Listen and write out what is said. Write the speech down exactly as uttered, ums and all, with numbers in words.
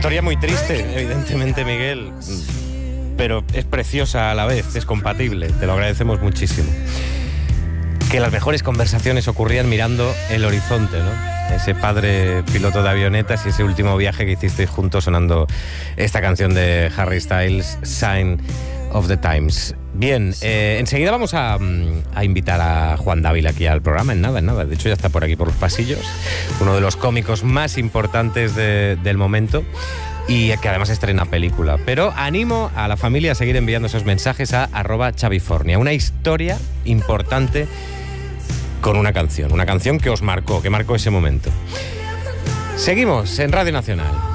Historia muy triste, evidentemente, Miguel, pero es preciosa a la vez, es compatible, te lo agradecemos muchísimo. Que las mejores conversaciones ocurrían mirando el horizonte, ¿no? Ese padre piloto de avionetas y ese último viaje que hicisteis juntos sonando esta canción de Harry Styles, Sign of the Times. Bien, eh, enseguida vamos a, a invitar a Juan Dávila aquí al programa, en nada, en nada. De hecho, ya está por aquí por los pasillos, uno de los cómicos más importantes de, del momento y que además estrena película. Pero animo a la familia a seguir enviando esos mensajes a arroba chavifornia. Una historia importante con una canción, una canción que os marcó, que marcó ese momento. Seguimos en Radio Nacional.